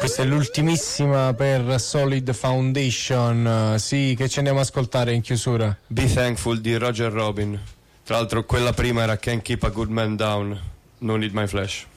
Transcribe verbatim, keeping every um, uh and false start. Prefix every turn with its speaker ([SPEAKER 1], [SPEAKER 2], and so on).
[SPEAKER 1] Questa è l'ultimissima per Solid Foundation. Sì, che ci andiamo a ascoltare in chiusura?
[SPEAKER 2] Be Thankful di Roger Robin. Tra l'altro quella prima era Can't Keep a Good Man Down, No Need My Flesh.